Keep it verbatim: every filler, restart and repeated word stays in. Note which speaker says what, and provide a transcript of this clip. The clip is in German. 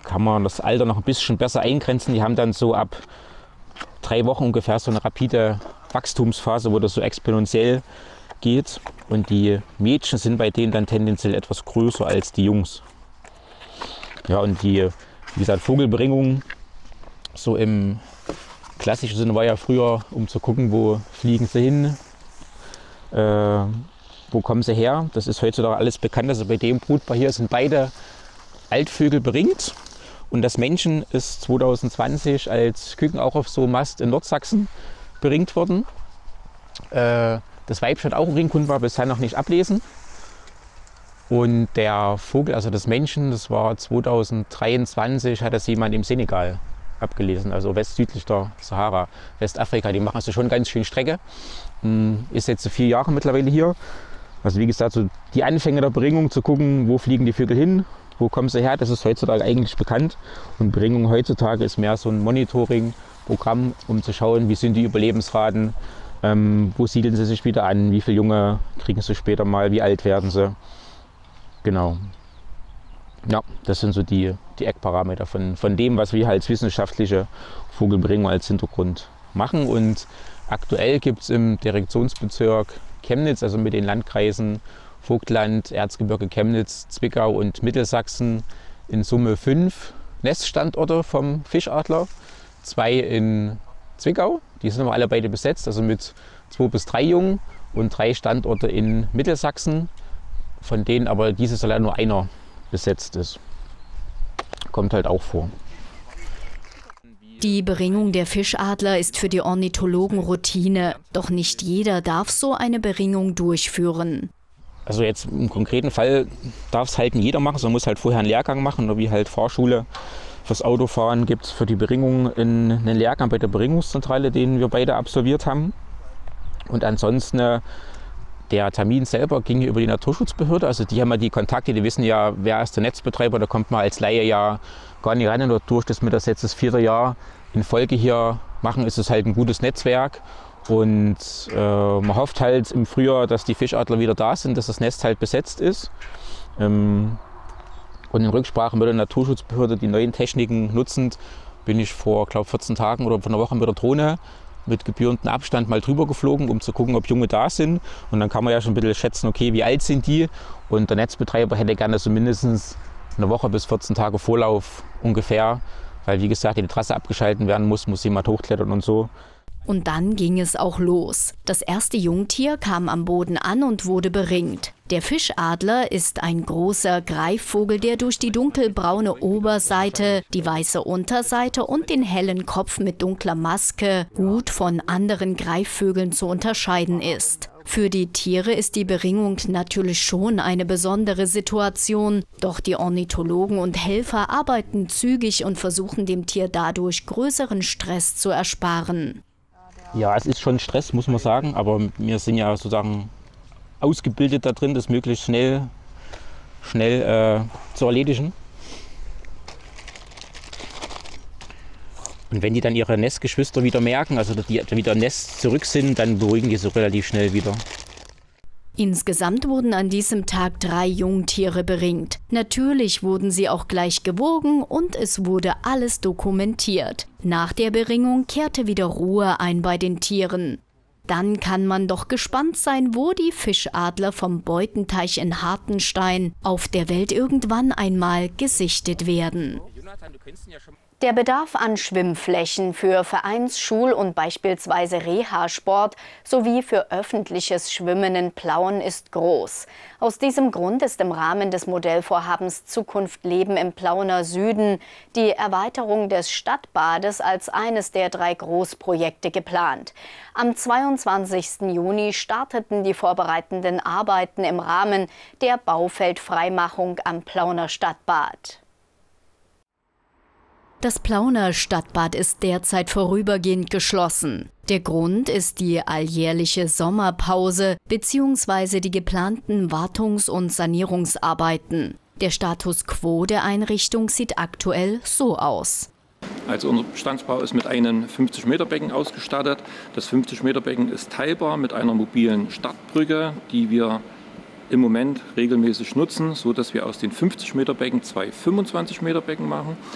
Speaker 1: kann man das Alter noch ein bisschen besser eingrenzen. Die haben dann so ab drei Wochen ungefähr so eine rapide Wachstumsphase, wo das so exponentiell geht. Und die Mädchen sind bei denen dann tendenziell etwas größer als die Jungs. Ja, und die, wie gesagt, Vogelbringung so im klassischen Sinne war ja früher, um zu gucken, wo fliegen sie hin, äh, wo kommen sie her. Das ist heutzutage alles bekannt. Also bei dem Brutpaar hier sind beide Altvögel beringt. Und das Männchen ist zwanzig zwanzig als Küken auch auf so einem Mast in Nordsachsen beringt worden. Äh, das Weibchen hat auch einen Ring, konnten wir bisher noch nicht ablesen. Und der Vogel, also das Männchen, das war zwanzig dreiundzwanzig, hat das jemand im Senegal abgelesen, also westsüdlich der Sahara, Westafrika. Die machen also schon ganz schön Strecke. Ist jetzt so vier Jahre mittlerweile hier. Also wie gesagt, so die Anfänge der Beringung, zu gucken, wo fliegen die Vögel hin, wo kommen sie her, das ist heutzutage eigentlich bekannt. Und Beringung heutzutage ist mehr so ein Monitoring-Programm, um zu schauen, wie sind die Überlebensraten, ähm, wo siedeln sie sich wieder an, wie viele Junge kriegen sie später mal, wie alt werden sie. Genau. Ja, das sind so die, die Eckparameter von, von dem, was wir als wissenschaftliche Vogelbringung als Hintergrund machen. Und aktuell gibt es im Direktionsbezirk Chemnitz, also mit den Landkreisen Vogtland, Erzgebirge, Chemnitz, Zwickau und Mittelsachsen, in Summe fünf Neststandorte vom Fischadler. Zwei in Zwickau, die sind aber alle beide besetzt, also mit zwei bis drei Jungen, und drei Standorte in Mittelsachsen, von denen aber dieses Jahr nur einer besetzt ist. Kommt halt auch vor.
Speaker 2: Die Beringung der Fischadler ist für die Ornithologen Routine. Doch nicht jeder darf so eine Beringung durchführen.
Speaker 1: Also jetzt im konkreten Fall darf es halt nicht jeder machen, sondern muss halt vorher einen Lehrgang machen, oder wie halt Fahrschule fürs Autofahren gibt es für die Beringung einen Lehrgang bei der Beringungszentrale, den wir beide absolviert haben. Und ansonsten der Termin selber ging über die Naturschutzbehörde, also die haben ja die Kontakte, die wissen ja, wer ist der Netzbetreiber, da kommt man als Laie ja gar nicht ran. Und durch das wir das jetzt das vierte Jahr in Folge hier machen, ist es halt ein gutes Netzwerk. Und äh, man hofft halt im Frühjahr, dass die Fischadler wieder da sind, dass das Nest halt besetzt ist. Ähm, und in Rücksprache mit der Naturschutzbehörde, die neuen Techniken nutzend, bin ich vor, glaube vierzehn Tagen oder vor einer Woche mit der Drohne mit gebührendem Abstand mal drüber geflogen, um zu gucken, ob Junge da sind. Und dann kann man ja schon ein bisschen schätzen, okay, wie alt sind die? Und der Netzbetreiber hätte gerne so mindestens eine Woche bis vierzehn Tage Vorlauf ungefähr, weil wie gesagt, die Trasse abgeschalten werden muss, muss jemand hochklettern und so.
Speaker 2: Und dann ging es auch los. Das erste Jungtier kam am Boden an und wurde beringt. Der Fischadler ist ein großer Greifvogel, der durch die dunkelbraune Oberseite, die weiße Unterseite und den hellen Kopf mit dunkler Maske gut von anderen Greifvögeln zu unterscheiden ist. Für die Tiere ist die Beringung natürlich schon eine besondere Situation. Doch die Ornithologen und Helfer arbeiten zügig und versuchen dem Tier dadurch größeren Stress zu ersparen.
Speaker 1: Ja, es ist schon Stress, muss man sagen, aber wir sind ja sozusagen ausgebildet da drin, das möglichst schnell, schnell äh, zu erledigen. Und wenn die dann ihre Nestgeschwister wieder merken, also die wieder im Nest zurück sind, dann beruhigen die so relativ schnell wieder.
Speaker 2: Insgesamt wurden an diesem Tag drei Jungtiere beringt. Natürlich wurden sie auch gleich gewogen und es wurde alles dokumentiert. Nach der Beringung kehrte wieder Ruhe ein bei den Tieren. Dann kann man doch gespannt sein, wo die Fischadler vom Beutenteich in Hartenstein auf der Welt irgendwann einmal gesichtet werden. Der Bedarf an Schwimmflächen für Vereins-, Schul- und beispielsweise Reha-Sport sowie für öffentliches Schwimmen in Plauen ist groß. Aus diesem Grund ist im Rahmen des Modellvorhabens Zukunft Leben im Plauener Süden die Erweiterung des Stadtbades als eines der drei Großprojekte geplant. Am zweiundzwanzigsten Juni starteten die vorbereitenden Arbeiten im Rahmen der Baufeldfreimachung am Plauener Stadtbad. Das Plauener Stadtbad ist derzeit vorübergehend geschlossen. Der Grund ist die alljährliche Sommerpause bzw. die geplanten Wartungs- und Sanierungsarbeiten. Der Status quo der Einrichtung sieht aktuell so aus.
Speaker 3: Also unser Bestandsbau ist mit einem fünfzig Meter Becken ausgestattet. Das fünfzig Meter Becken ist teilbar mit einer mobilen Startbrücke, die wir im Moment regelmäßig nutzen, so dass wir aus den fünfzig Meter Becken zwei fünfundzwanzig Meter Becken machen.